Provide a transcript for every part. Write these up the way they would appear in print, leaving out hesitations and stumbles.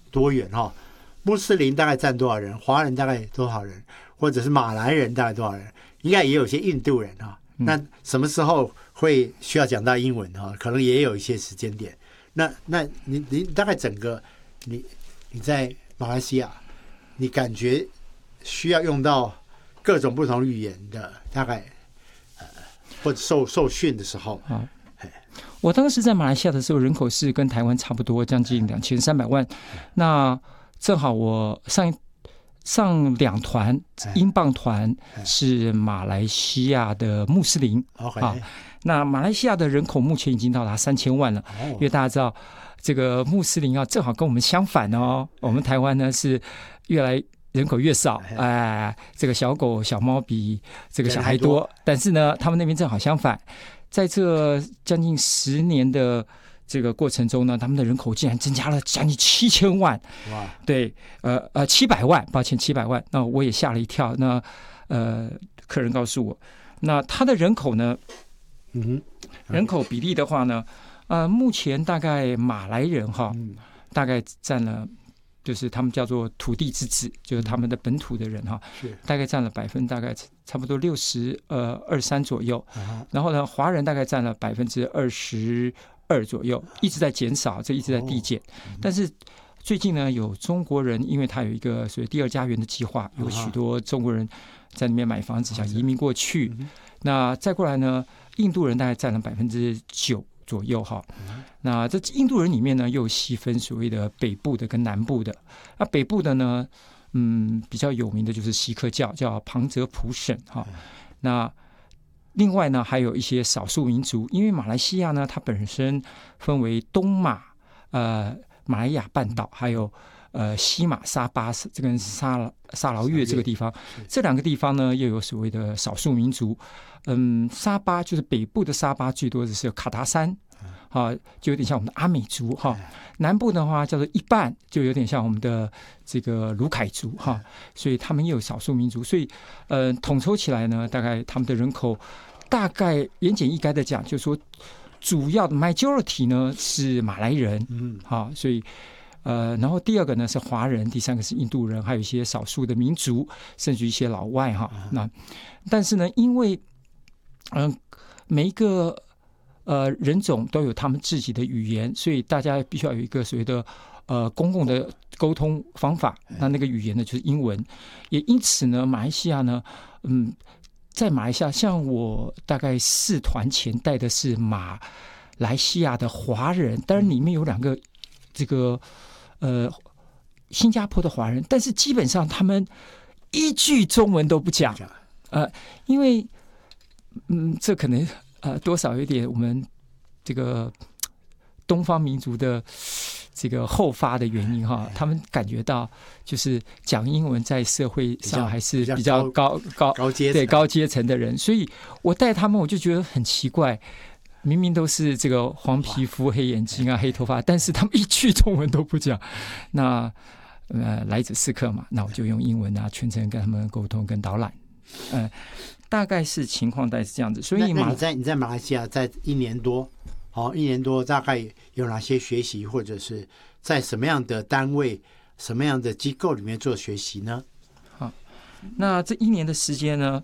多元哈。穆斯林大概占多少人？华人大概多少人？或者是马来人大概多少人？应该也有些印度人哈。那什么时候会需要讲到英文哈？可能也有一些时间点。那你大概整个你在马来西亚，你感觉需要用到各种不同语言的，大概或者受训的时候。 我当时在马来西亚的时候，人口是跟台湾差不多，将近2300万。那正好我上2团英镑团是马来西亚的穆斯林。那马来西亚的人口目前已经到达3000万了，因为大家知道这个穆斯林正好跟我们相反哦。我们台湾呢是越来人口越少，这个小狗小猫比这个小孩多，但是呢，他们那边正好相反。在这将近10年的这个过程中呢，他们的人口竟然增加了将近7000万。哇！对，700万，抱歉，700万。那我也吓了一跳。那客人告诉我，那他的人口呢？人口比例的话呢，目前大概马来人大概占了，就是他们叫做土地之子，就是他们的本土的人大概占了大概差不多23%左右。然后呢，华人大概占了22%左右，一直在减少，这一直在递减。但是最近呢，有中国人，因为他有一个所谓第2家园的计划，有许多中国人在那边买房子，想移民过去。那再过来呢，印度人大概占了9%左右哈。那这印度人里面呢，又细分所谓的北部的跟南部的。那北部的呢，比较有名的就是锡克教，叫旁遮普省哈。那另外呢，还有一些少数民族，因为马来西亚呢，它本身分为东马、马来亚半岛，还有西马沙巴这跟沙劳越这个地方，这2个地方呢，又有所谓的少数民族。沙巴就是北部的沙巴，最多的是卡达山，就有点像我们的阿美族哈。南部的话叫做一半，就有点像我们的这个卢凯族哈。所以他们也有少数民族，所以统筹起来呢，大概他们的人口大概言简意赅的讲，就是说主要的 majority 呢是马来人，所以然后第2个呢是华人，第3个是印度人，还有一些少数的民族，甚至一些老外哈。那但是呢，因为每一个人种都有他们自己的语言，所以大家必须要有一个所谓的公共的沟通方法。那个语言呢就是英文。也因此呢，马来西亚呢，在马来西亚，像我大概4团前带的是马来西亚的华人，当然里面有2个这个新加坡的华人，但是基本上他们一句中文都不讲，因为这可能多少有点我们这个东方民族的这个后发的原因哈，他们感觉到就是讲英文在社会上还是比较高阶层的人，所以我带他们我就觉得很奇怪。明明都是这个黄皮肤、黑眼睛黑头发，但是他们一句中文都不讲。那来者是客嘛，那我就用英文全程跟他们沟通跟导览。大概是情况大概是这样子。所以你在马来西亚在1年多，1年多大概有哪些学习，或者是在什么样的单位、什么样的机构里面做学习呢？ 好，那这1年的时间呢，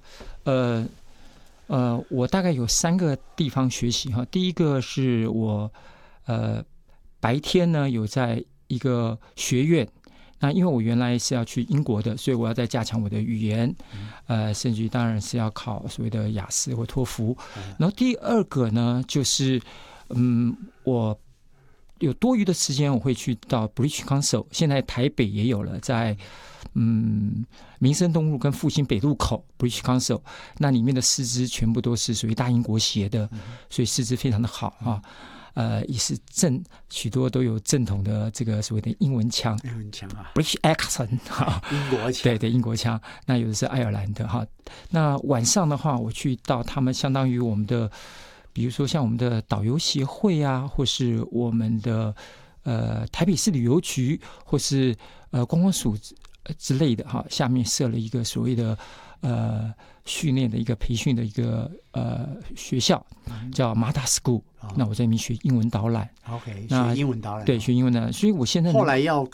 我大概有3个地方学习哈。第一个是我白天呢有在一个学院，那因为我原来是要去英国的，所以我要再加强我的语言，甚至于当然是要考所谓的雅思或托福。然后第2个呢，就是我有多余的时间，我会去到 British Council， 现在台北也有了，在民生东路跟复兴北路口 British Council， 那里面的师资全部都是属于大英国协的，所以师资非常的好也是许多都有正统的这个所谓的英文腔British accent 英国腔， 对英国腔。那有的是爱尔兰的哈。那晚上的话，我去到他们相当于我们的，比如说像我们的导游协会或是我们的台北市旅游局，或是观光署之类的哈，下面设了一个所谓的训练的一个培训的一个学校，叫 Mata School。那我在那边学英文导览。 OK， 学英文导览。 对，学英文导览。所以我现在后来要